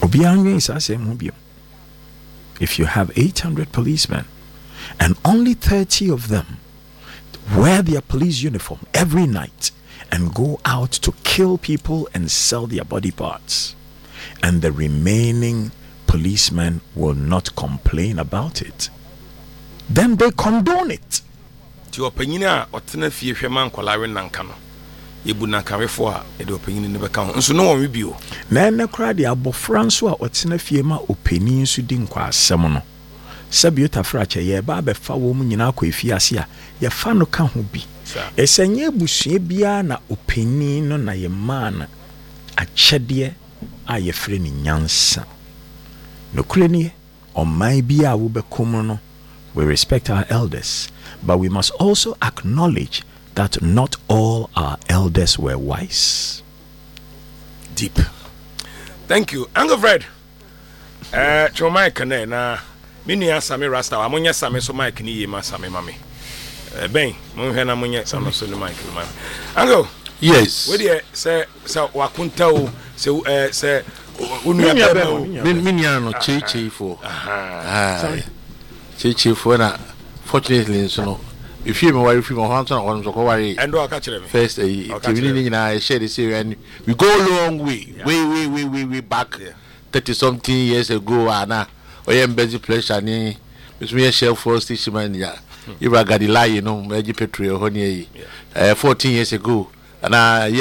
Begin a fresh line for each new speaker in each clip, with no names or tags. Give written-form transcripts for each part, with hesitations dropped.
If you have 800 policemen and only 30 of them wear their police uniform every night and go out to kill people and sell their body parts, and the remaining policemen will not complain about it, then they condone it.
To opinion otena fie hwema nkwalare nanka no yebu nankarefo a e de opinion ne beka ho nso no won bio
na na kra de abofra nso a otena fie ma opinion nso di nkwa asem no sabiota frache ye ba be fa wo mu nyina akwa fie ase a ye fa no ka ho bi esanye busue bia na opinion no na ye man akyede a ye frɛ ni nyansa no krenie oman bia wo bekom no. We respect our elders, but we must also acknowledge that not all our elders were wise.
Deep. Thank you. Uncle Fred. Chomai kane na minia sami rasta amunya sami so mic ni yema sami mami. Ben, mo hwe na munya sami so ni mic mami. Uncle.
Yes.
We dey say wakunta o say
minia no cheche for. Sorry. Cheche for na fortunately so no. If you me worry from one to one so worry.
And do catch them.
First I share the say and we go a long way. Way back 30 something years ago na oyem busy pleasure ni me share for station man ya. You were Gadila, you know, Magic Petrol, 14 years ago. And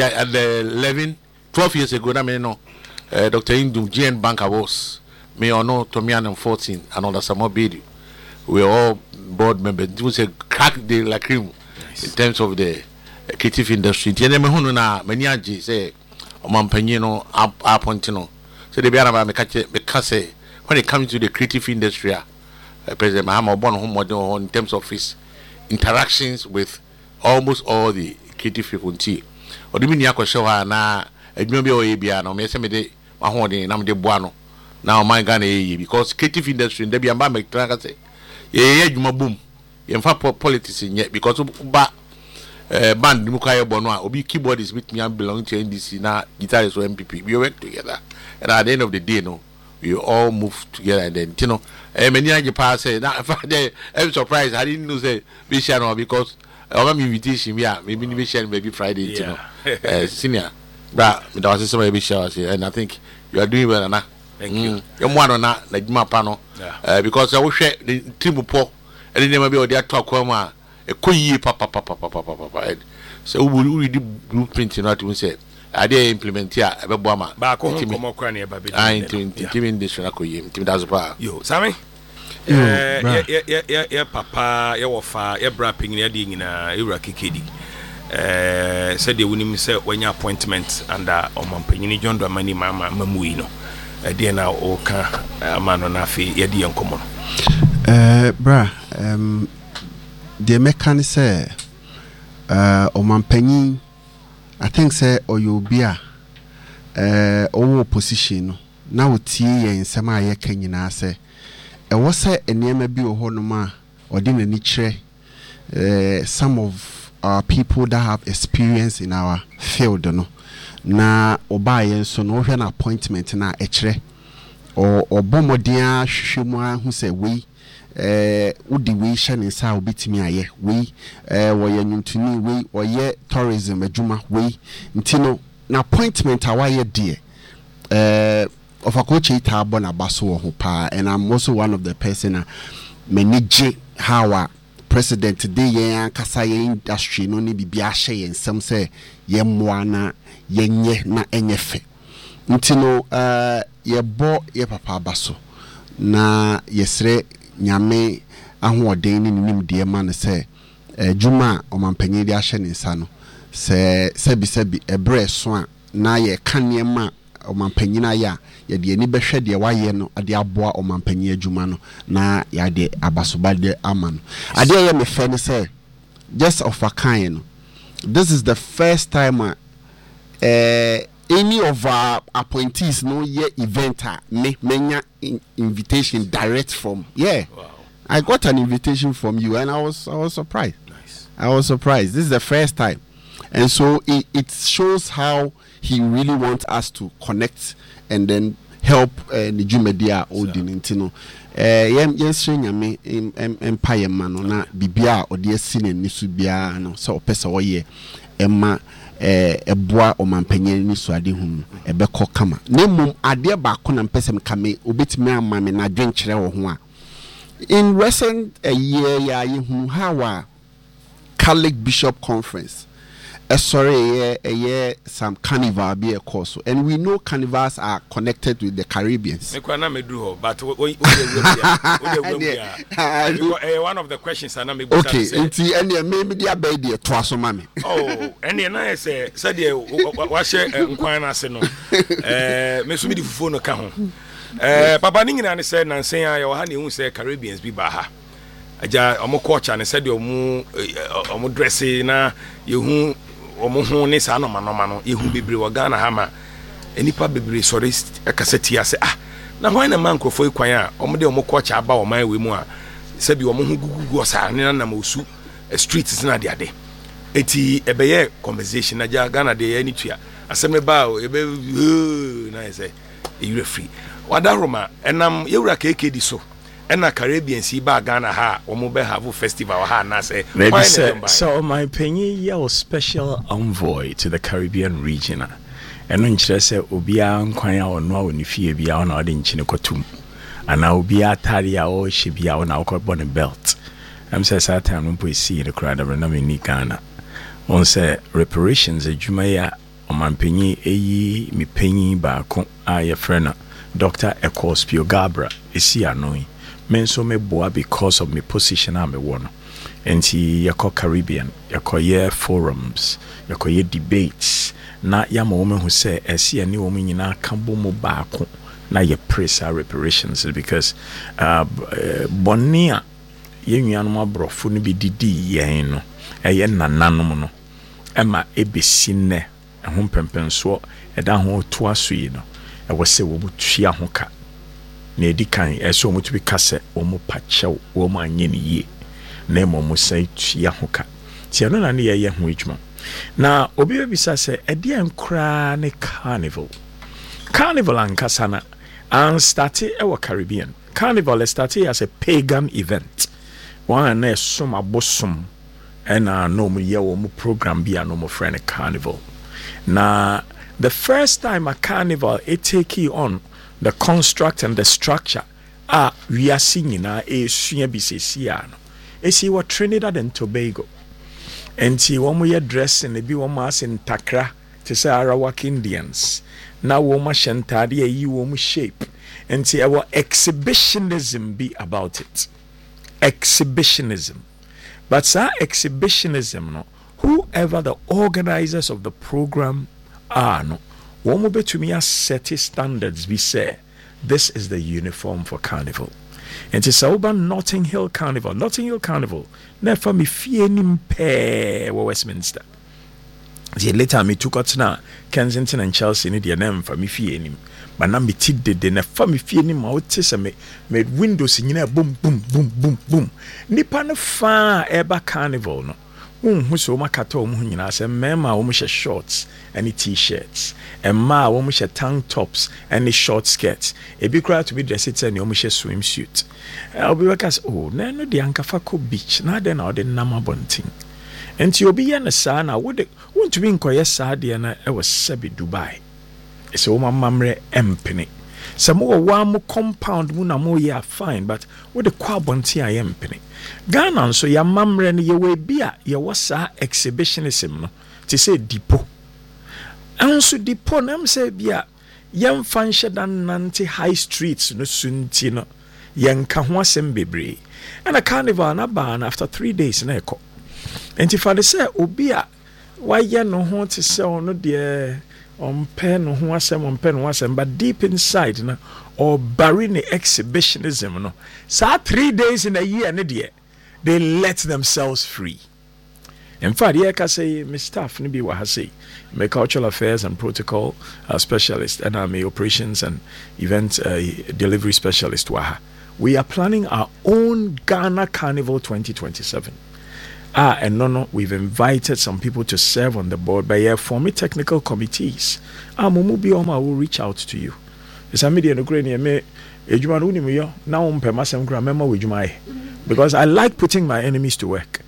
12 years ago, I mean, no, Dr. Indum, GN Banker was me or no, Tomian and 14, and all the summer bid. We were all board members. It was a crack de la cream in terms of the creative industry. Tiene many ages say, Mampanino, Apontino. So they be about because when it comes to the creative industry, President Mahama born home in terms of his interactions with almost all the creative people. Or do you mean you show her now? It may be Oabiano, may say me de Mahoni, Nam de Buano. Now my gun because creative industry in Debbie and Bamek say, yeah, you ma boom. You have politics in yet because band Mukaya Bonoa, Obi keyboardist with me and belong to NDC now, guitarist or MPP. We work together, and at the end of the day, no. We all move together and then, you know, many of the past say, I'm surprised. I didn't know say we share because our invitation, yeah, maybe we share maybe Friday, you know, senior, but there was some maybe share, and I think you are doing well enough.
Thank you.
You're one on that, like my panel, because I will share the team of pork, and then maybe they talk a quay, papa. So we do blueprint, you know, to say. I did implement here a Bama
back home come Ukraine baby
team this na koyim team that's pa
yo Sammy papa ya wofa ya bra pin ya di nyina ewura kekedi said the wonim say when appointment under omampanyin John Dramani mama mamui no dey na o ka amano na afi ya di enkomo
bra the mechanic say omampanyin I think say Oyobia owo position na wotie yen nsema aye kanyina say e wo say enema bi ohonoma odi nani kire some of our people that have experience in our field no na oba yen so no hwe na appointment na e kire o obomodia hwehwemu ahu say we udi we shane sa obitimi aye we wo ye nyuntuni we wo ye tourism adwuma we ntino na appointment awaye de of a coach ita bona baso ho pa and I'm also one of the person manage how our president today ye kasa ye industry no ni bibia hye ye nsem say ye mmoa na yenye na enyefe ntino ye bo ye papa baso na yesre nyame ahoɔden ne nim de ma no sɛ adwuma ɔmampanyin de ahyɛ ne nsa no sɛ sɛbi ebre so a na yɛ ka nneɛma ɔmampanyin ayɛ yɛ de ani bɛhwɛ de wayɛ no ade aboa ɔmampanyin adwuma no na yɛ de abasobade ama no ade yɛ me fɛ ne sɛ just of a kind no this is the first time any of our appointees no year event menya invitation direct from wow. I got an invitation from you and I was surprised.
Nice.
I was surprised. This is the first time. And so it shows how he really wants us to connect and then help ne dwumadi a odi ne nti no yɛnsrɛ nyame mpa yɛ ma no na bibia a ɔde asi n'ani so biara no sɛ ɔpɛ sɛ ɔyɛ ɛma ɛboa ɔmampanyin ni so ade hu ɛbɛkɔ kama na mmom adeɛ baako na mpɛ sɛ mkame obetumi ama me na dwenkyerɛ wɔ ho a in recent year ya yehu how a Catholic Bishop Conference some carnival be a course, and we know carnivals are connected with the Caribbeans.
But one of the questions are
okay, and maybe they are baby twice so mammy.
Oh, and then I say, said you wash inquire us no. Miss me the phone account. Papa Ningan said, and saying I honey who say Caribbeans be baha. Aja omo coach and said omo dressing na you omo ho ne sa no mano ehu bebre wo Ghana ha ma enipa bebre sorry akaseti ase na hwan na man krofo kwan a omo de omo coach aba o man we mu a se bi omo ho gugugu osa ne na osu streets na de ade eti ebeye conversation na ja Ghana de ani tua asem ba o ebe na say you free wada roma enam yewura KKD so ena Caribbean si ba Ghana ha omo be have festival ha na say
so my penny your special envoy to the Caribbean region eno nkyere se obia nkwan a ono a oni fie bia ona ode nkyene kwatum ana obia tare a o hye bia ona akobɔ ne belt am say satan no po si the crowd na me ni Ghana on say reparations adwuma ya omampenyi eyi mi penyi ba ko a ye frena Dr. Ecospio Gabra esi anoi men so me boa because of my position am one enti yako Caribbean yako ye forums yako ye debates na yama women who say esi ani wo nyina kambo mo baako na ye praise our reparations because bonia ye nuanom abrofo no bi didi yen no eye nananom no ema ebesi ne ho pempenso eda ho to aso yi no e wo se wo butua ho ka na edikan eso mo tubi kase o mo pachew o mo anye ne yie na mo mo sai tua ho ka ti ano na ne ye ho edwuma na obi bisa se ede enkra ne carnival ankasa na and started our Caribbean carnival started as a pagan event one na som abosom and no mo ye wo mo program bia no mo friend carnival na the first time a carnival it take you on the construct and the structure we are seeing na esua bisesiano esi wa Trinidad and Tobago enti wo mo ye dressing e bi wo mo asin takra to say Arawak Indians na wo mo shentade yi wo mo shape enti our exhibitionism be about it exhibitionism but sa exhibitionism no whoever the organizers of the program are no womo betumi a set standards we say this is the uniform for carnival and it's over Notting Hill Carnival na fa me fie nim pe Westminster the later me took out na Kensington and Chelsea ni the name fa me fie nim but na me tidde na fa me fie nim ma wote se me windows nyina boom boom boom boom boom nipa no fa eba carnival no who so makato mu nyina se mema wo mu shorts and t-shirts and ma wo mu tank tops and short skirts e bi kra to be dressed and wo mu swimsuit obi wakas na no de ankafa ko beach na de na o de nama bonting enti obi ye na sa na wo de won't be nkoye sa de na e was sabi Dubai e se wo mamre empene some more compound mu na mo ya fine but what the kwabonti ayempene Ghana so ya mamre ne ye we bia ye wasa exhibitionism no to say depot anso depot na say bia yem fanhye dan nante high streets no sunti no yenka ho asem bebre and a carnival na ban after 3 days na ekọ enti fa de say obi a waye no ho te say ono de pen no ho asem but deep inside na or bury the exhibitionism no so 3 days in a year ne de they let themselves free. In fact, here can say my staff ni bi wa ha say my cultural affairs and protocol specialist and my operations and event delivery specialist wa. We are planning our own Ghana Carnival 2027. And no, we've invited some people to serve on the board by forming technical committees. Mumubi Oma will reach out to you Esa media no kure ne me ejuma no nim yo na wo mpɛ masɛm kura mɛma wo ejuma ayɛ because I like putting my enemies to work.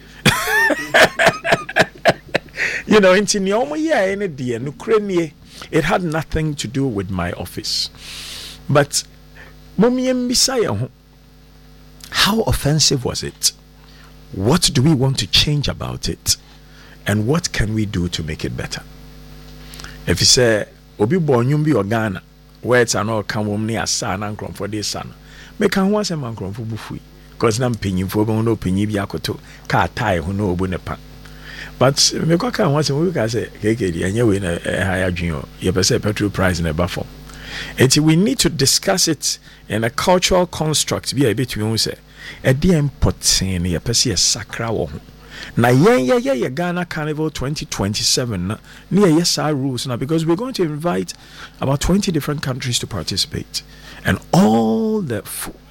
You know, into it had nothing to do with my office. But how offensive was it? What do we want to change about it? And what can we do to make it better? If you say, Obi Bonyumbi or Ghana, where it's an all come near son and for this son, make an once a man for bufui, because I'm pinning for no pinibiacoto, car tie who know Bunepa. But me go kan once we can say KKD and you win a higher junior you perceive petrol price in a buffer. And we need to discuss it in a cultural construct be a bit we say a DM potin you perceive a sacra one. Na yeah Ghana Carnival 2027 near yes our rules now because we're going to invite about 20 different countries to participate and all the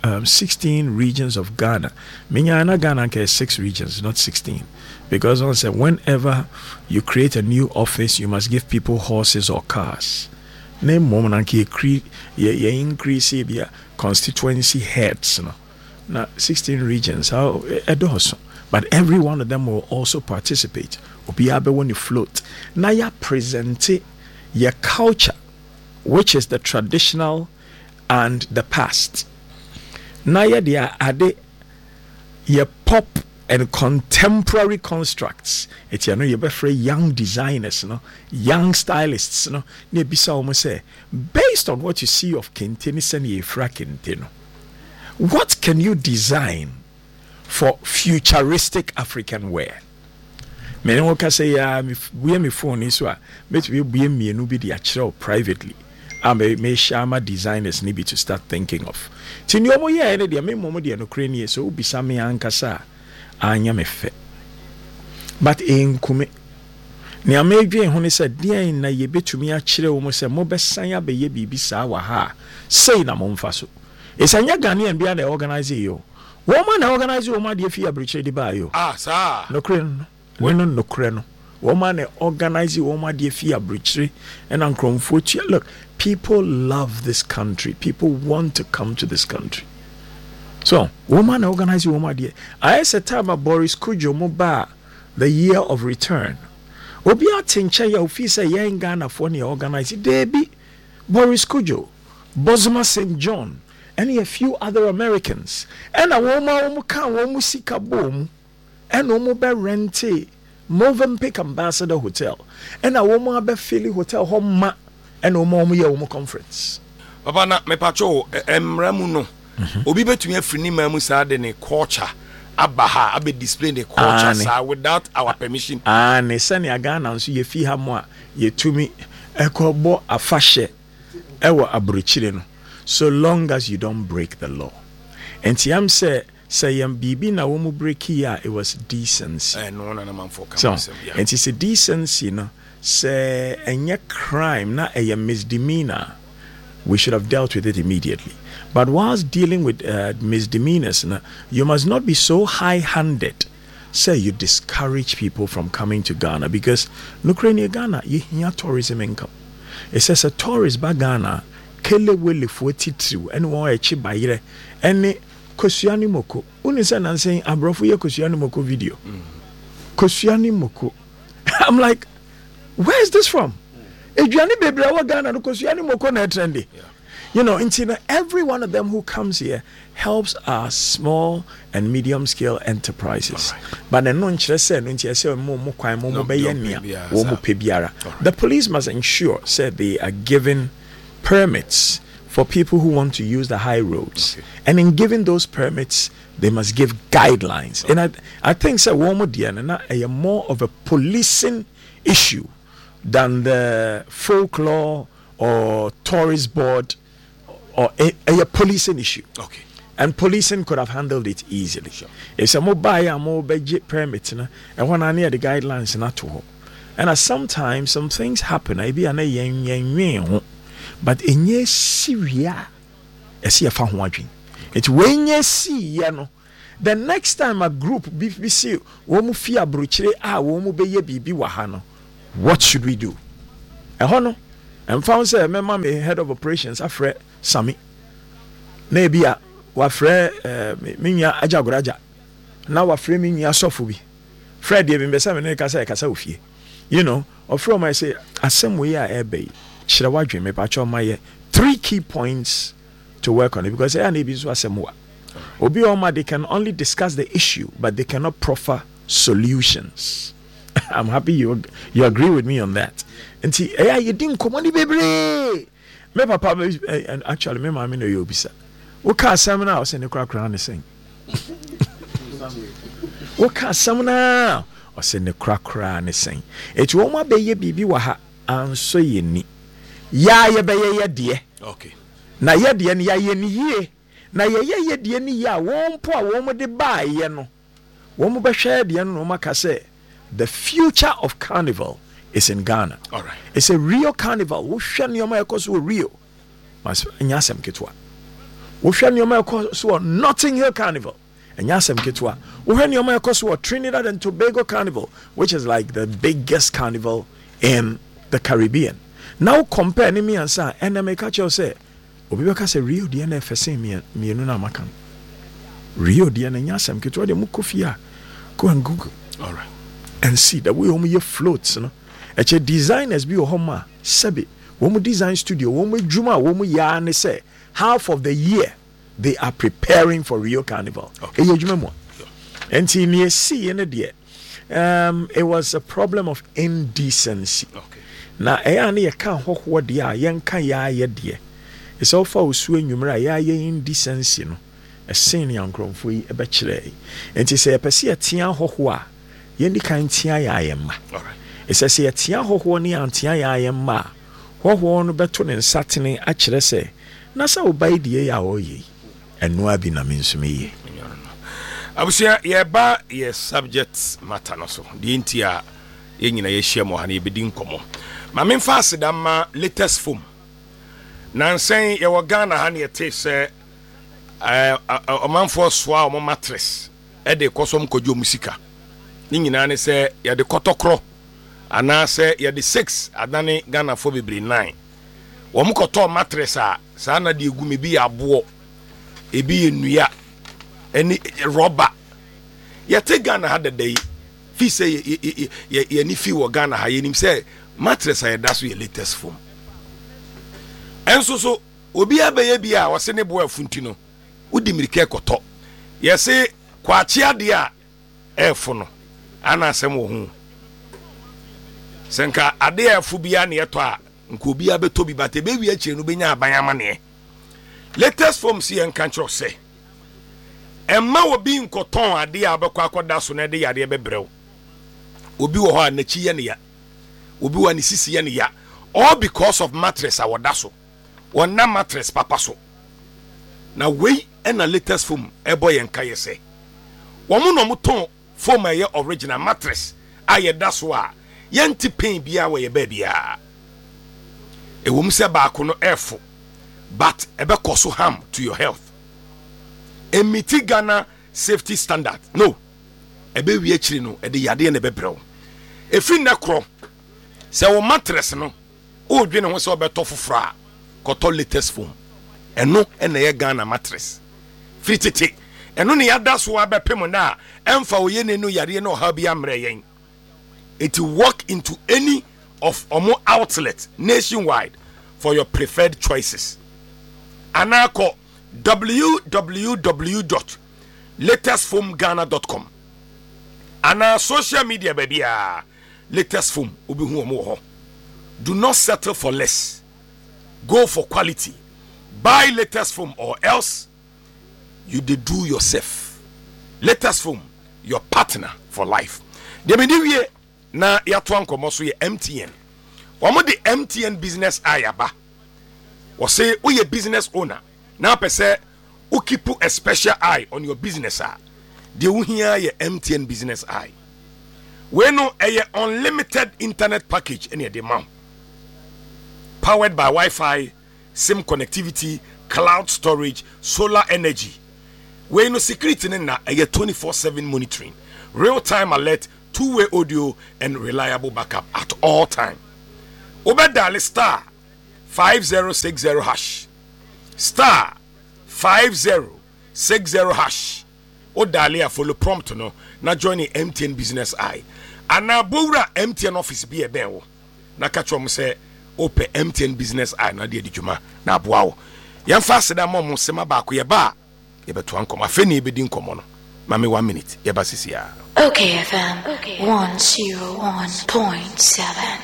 16 regions of Ghana. Minyana Ghana has 6 regions, not 16. Because I said whenever you create a new office, you must give people horses or cars. Name moment you increase your constituency heads. Now 16 regions, how adorable. But every one of them will also participate. Obiabe when you float. Now you present your culture, which is the traditional and the past. Now you add your pop and contemporary constructs. It's you be for young designers, young stylists, ne bisa almost say based on what you see of Kentini and Yefra Kentino. What can you design for futuristic African wear? Many workers say, we me phone is what, but we be me and be the actual privately. I may shama designers need to start thinking of. Tinyomo ya ene dia me momo dia no krenie so bi same ankasa anya me fe. But enkume ne amedwe ho ne se dia na ye betumi a kire wo mo se mo besan ya be ye bibi sa wa ha sei na mo mfa so. Esanya Ghanaian bia na organize yo. Woman na organize wo ma de fi abriche di ba yo.
Ah sir.
No kren. Wono no kren. Woman na organize wo ma de fi abriche and ankromfo tia. Look, people love this country. People want to come to this country. So, woman organize woman dear. I said time about Boris Kujo Moba, the year of return. Obi atincha ya ofisa ya in Ghana for ni organize Debbie, Boris Kujo, Bosma St. John, and a few other Americans. And a woman can musika boom, and omo rente, Movenpick Ambassador Hotel, and a woman be Philly Hotel home ma. And omo conference.
Papa na me pacho emramu no. Obi betumi afini mamu sa de ne culture abaha abe display the culture sa without our permission.
Ne sane aga na nso ye fi ha mo a ye tumi ekobo afahye ewo abrochire no. So long as you don't break the law. Enti am say yam bibi na wo mu break here it was decency.
No na man for
so enti say decency no. Say any crime na a misdemeanor, we should have dealt with it immediately. But whilst dealing with misdemeanors, you must not be so high-handed. Say you discourage people from coming to Ghana because Ukraine Ghana you hear tourism income. It says a tourist by Ghana kele wele 42 and one echi bayire any Kosiani Moko. Unisa nan saying abrofu ye Kosiani Moko video. Kosiani Moko. I'm like, where is this from? Ejuani baby awa Ghana no Kosiani Moko na trendy. You know, every one of them who comes here helps our small and medium scale enterprises. But the police must ensure said they are given permits for people who want to use the high roads. Okay. And in giving those permits, they must give guidelines. Okay. And I think so more of a policing issue than the folklore or tourist board or a policing issue.
Okay.
And policing could have handled it easily. Sure. If some buy a more budget permit, and when I near the guidelines not to home. And sometimes some things happen. I be an but in ye Syria, a see a fan it's when you see, the next time a group be see womu fia bruchere womu be ye bibi wahano. What should we do? and found say me mama head of operations afre Sami na ebia wa frɛ minya ajagoraja na wa frɛ minya sofo bi Fred dey be say me ne kasa ofie you know or from I say asem we are ebe kyerɛ wadwe me pa cho my 3 key points to work on it because I need to asem wa obi oma they can only discuss the issue but they cannot proffer solutions. I'm happy you agree with me on that. And see, you didn't come on the baby. Me papa and actually me mama no you bisa. What can someone else in the crack around the sing? What can someone now or send the crack around the sing? It won't my baby bibi waha and so ye ni. Ya be ye dear.
Okay.
Na ye dear ni ye. Na ye dear ni ya won't poor woman de buy ye no. Woman be share the no maka say. The future of carnival is in Ghana.
All right.
It's a real carnival. We share nyoma ekoso real. Mas nyasem ketwa. We share nyoma ekoso Notting Hill Carnival. Nyasem ketwa. We share nyoma ekoso Trinidad and Tobago Carnival, which is like the biggest carnival in the Caribbean. Now compare me and say, and I make you say, obi beka say Rio de na fese me no na makan. Rio de na nyasem ketwa de mukofia. Go and Google.
All right.
And see that we only floats, you know. Actually, designers be home, Sebi, womu design studio, womu juma, womu ya ne say half of the year they are preparing for Rio Carnival.
Okay.
And see, see, it was a problem of indecency.
Okay.
Now, I can't what they are, young can ya dear. It's all for swing you, indecency, no. A senior grown for a bachelor. And to say a persia tian hohua. Yendi kan tia ya yemma.
All right.
It says ye tia hoho ni antia ya yemma. Hoho no beto ne nsatene akyere se. Na sa obai die ya oyi. Eno abi na mensumi ye.
Abusia ye ba ye subject matter no so. Di ntia ye nyina ye hia mo ha na ye bedi nkomo. Ma memfa aseda ma latest form. Nansen ye wo Ghana ha na ye te se omanfo soa o mattress. E de kosom kodwo musika. Ni nyina ne se ya de kotokro ana se ya de 6 adane Ghana for bebre 9 wo mu koto mattress a sa na de egu me bi abo ebi enua eni rubber ya te Ghana ha de dey fi se ye ni fi wo Ghana ha ye nim se mattress a ya da so ye latest form enso so obi abaye bi a wo se ne bo afunti no udi mirike koto ye se kwachi ade a efo no ana asem wo hu senka ade afu bia ne eto a nko bia beto bi bate be wi akire no benya abanyama ne latest form si en kancho se emma obi nkoton ade a bekọ akoda so na de yade bebrew obi wo ho a nachi ye ne ya obi wa ne sisi ye ne ya all because of mattress a woda so wona mattress papa so na we na latest form ebo ye nka ye se wo mu no muton form a original mattress aye da so a yenti pain bia we ye ba bia e wo mse ba ko no efo but ebe koso harm to your health emiti Ghana safety standard no ebe wi akiri no e de yade ne bebrew efi na kro se wo mattress no o dwene ho se obeto fofora koto latest form eno na ye Ghana mattress fitete eno ne yada so abepem na emfa oye ne no yare no ha bia mre yen it will walk into any of omo outlet nationwide for your preferred choices anako www.latestfoamghana.com ana social media baby latest foam obi hu omo ho do not settle for less go for quality buy latest foam or else you dey do yourself latest foam your partner for life de me wie na yato ankomo so ye MTN omo de MTN business ayaba wo say wo ye business owner na pese wo keep a special eye on your business de wo hia ye MTN business eye we no a unlimited internet package any de mam powered by Wi-Fi, SIM connectivity, cloud storage, solar energy. We no security na a 24/7 monitoring, real-time alert, two-way audio and reliable backup at all time. Obedale star 5060 hash star 5060 hash o dale a follow prompt no na join the MTN business eye ana bowura MTN office bi e ben wo na ka chom se open MTN business eye na de adwuma na aboa wo yemfa seda mom sema ba ko ye ba ye beto ankom afeni e bedi nkomo no mame 1 minute ye ba sisi ya
Okay FM 101.7.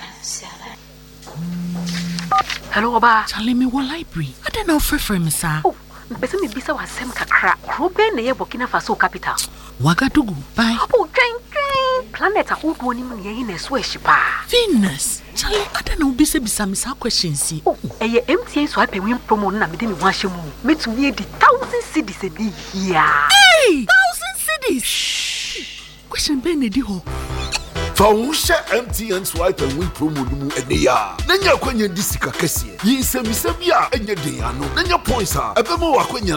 Hello, Oba.
Charlie, me one library. I don't know for me, sir.
Oh, mpese me bisa wa sem kakra. Krobe na ye Burkina Faso capital.
Wagadugu, bye.
Oh, train. Planet a who woni mu ye na so ehyipa.
Venus. Charlie, I don't know bisa me sa questions.
Oh, eye MTN so ape win promo na me de me wan hyemu. Metumi e di 1,000 cedis e di here.
Hey, 1,000 cedis. Question ben e di ho.
Fausha MTN swipe and win promo dumu eneya. Nanya kwenya disika kese. Yi semisebia enye de ano. Nanya points ha. Ebemo wakwenya